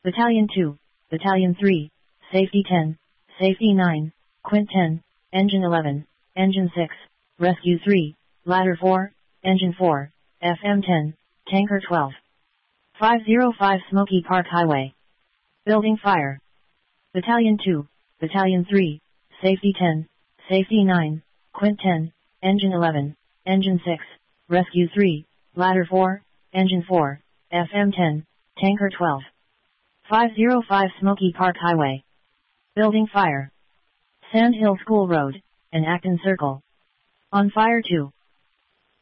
Battalion 2, Battalion 3, Safety 10, Safety 9, Quint 10, Engine 11, Engine 6, Rescue 3, Ladder 4, Engine 4, FM 10, Tanker 12. 505 Smoky Park Highway. Building fire. Battalion 2, Battalion 3, Safety 10, Safety 9, Quint 10, Engine 11, Engine 6, Rescue 3, Ladder 4, Engine 4, FM 10, Tanker 12. 505 Smoky Park Highway. Building fire. Sand Hill School Road, and Acton Circle. On fire 2.